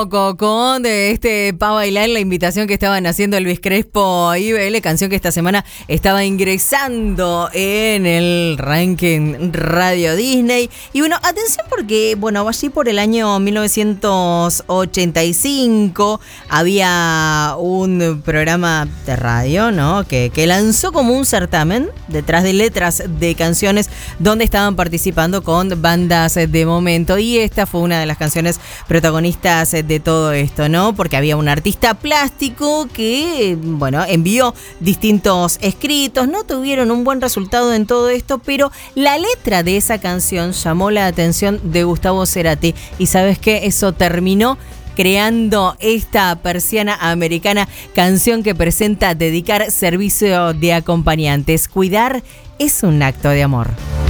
Con pa' bailar la invitación que estaban haciendo Elvis Crespo y IBL, canción que esta semana estaba ingresando en el ranking Radio Disney. Y bueno, atención porque, bueno, allí por el año 1985 había un programa de radio, ¿no? Que lanzó como un certamen detrás de letras de canciones donde estaban participando con bandas de momento. Y esta fue una de las canciones protagonistas de todo esto, ¿no? Porque había un artista plástico que, bueno, envió distintos escritos, no tuvieron un buen resultado en todo esto, pero la letra de esa canción llamó la atención de Gustavo Cerati. Y ¿sabes qué? Eso terminó creando esta Persiana Americana, canción que presenta dedicar servicio de acompañantes. Cuidar es un acto de amor.